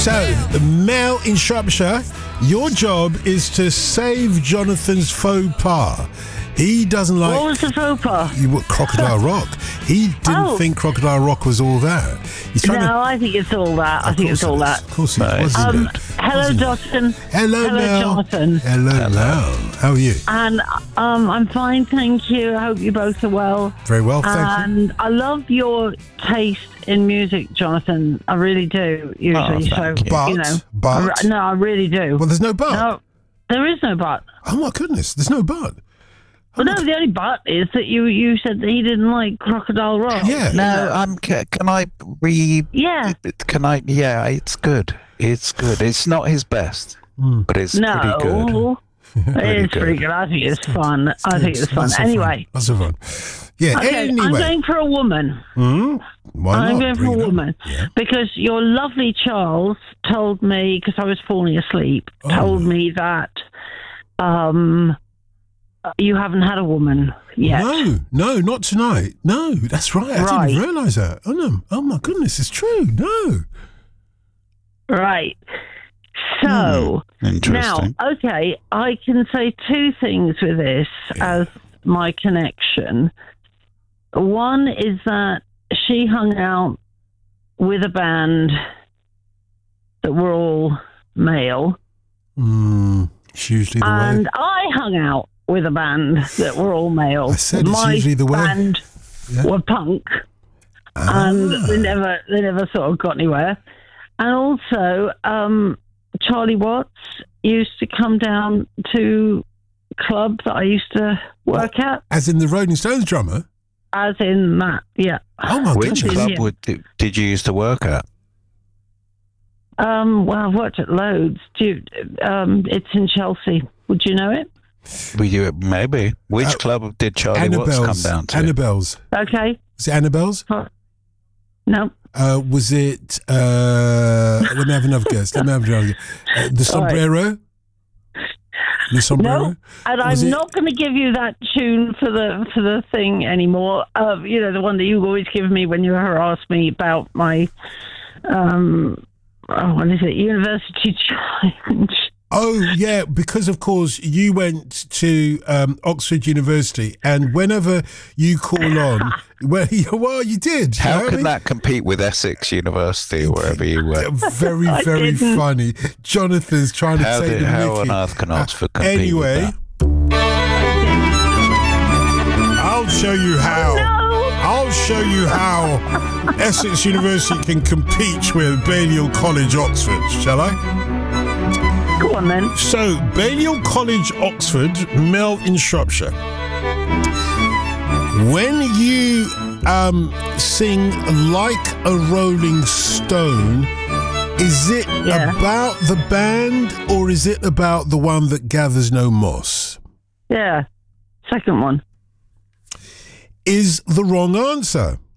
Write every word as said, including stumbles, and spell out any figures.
So, Mel in Shropshire, your job is to save Jonathan's faux pas. He doesn't like... What was the faux pas? You, what, Crocodile Rock. He didn't Oh. think Crocodile Rock was all that. He's trying No, to... I think it's all that. I Of think course it's all it is. that. Of course it No. wasn't Um, it? hello, Wasn't it? Dawson. Hello, Hello, Mel. Jonathan. Hello, Hello. Mel. How are you? And um, I'm fine, thank you. I hope you both are well. Very well, thank you. And I love your taste in music, Jonathan. I really do, usually. Oh, thank so, you. But, you know. but- I re- no, I really do. Well, there's no but. no, there is no but. Oh, my goodness. There's no but. Well, no, the only but is that you, you said that he didn't like Crocodile Rock. Yeah. No, I'm. ca- Can I re? Yeah. Can I? Yeah, it's good. It's good. It's not his best, but it's No. pretty good. It's good. pretty good. I think it's fun. I think it's fun. Lots of Anyway. Lots of fun. Yeah, Okay, I'm anyway. going for a woman. Hmm? Why I'm not? going for Bring a it on. woman Yeah. because your lovely Charles told me, because I was falling asleep, Oh. told me that um, you haven't had a woman yet. No, no, not tonight. No, that's right. I Right. didn't realise that. Oh, no. Oh, my goodness, it's true. No. Right. So now, Interesting. okay, I can say two things with this as my connection. One is that she hung out with a band that were all male. Mm, it's usually the And way. I hung out with a band that were all male. I said it's My usually the way. band Yeah. were punk, Ah. and they never they never sort of got anywhere. And also, um, Charlie Watts used to come down to club that I used to work at, As in the Rolling Stones drummer? as in that. Yeah. Oh, my Which goodness. club yeah. would, did you used to work at? Um, well, I've worked at loads. Do you, um, it's in Chelsea. Would you know it? Were you maybe? Which Uh, club did Charlie Watts come Annabelle's. down to? Annabelle's. Okay. Was it Annabelle's? No. Uh, was it... Uh, let me have another guess. Let me have another guess. Uh, the All right. Sombrero? The Sombrero? No, and Was I'm it- not going to give you that tune for the for the thing anymore. Uh, you know, the one that you always give me when you harass me about my, um, oh, what is it, university challenge. Oh, yeah, because, of course, you went to um, Oxford University, and whenever you call on... well, well, you did. you know How what I can mean? that compete with Essex University or wherever you went? Very, I very didn't. funny. Jonathan's trying to How, say did, the how Mickey. on earth can Oxford Uh, compete anyway, with that? I'll show you how. No. I'll show you how Essex University can compete with Balliol College, Oxford, shall I? Go on then. So, Balliol College, Oxford, Mel in Shropshire. When you um, sing Like a Rolling Stone, is it Yeah. about the band or is it about the one that gathers no moss? Yeah. Second one. Is the wrong answer.